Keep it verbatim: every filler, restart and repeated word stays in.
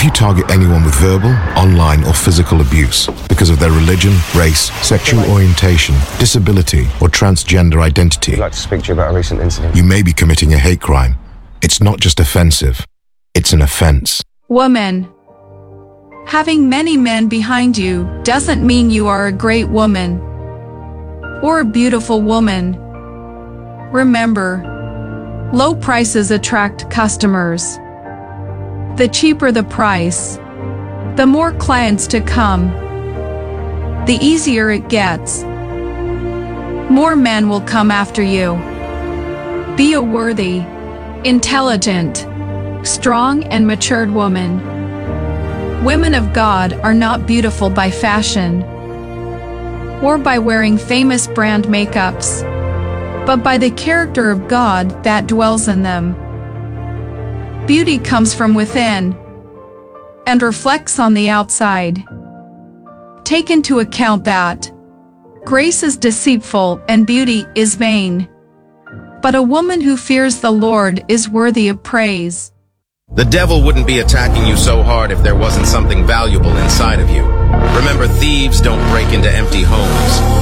you target anyone with verbal, online, or physical abuse because of their religion, race, sexual orientation, disability, or transgender identity, I'd like to speak to you about a recent incident. you may be committing a hate crime. It's not just offensive, it's an offense. Woman. Having many men behind you doesn't mean you are a great woman or a beautiful woman. Remember, low prices attract customers. The cheaper the price, the more clients to come. The easier it gets, more men will come after you. Be a worthy, intelligent, strong and matured woman. Women of God are not beautiful by fashion or by wearing famous brand makeups, but by the character of God that dwells in them. Beauty comes from within and reflects on the outside. Take into account that grace is deceitful and beauty is vain, but a woman who fears the Lord is worthy of praise. The devil wouldn't be attacking you so hard if there wasn't something valuable inside of you. Remember, thieves don't break into empty homes.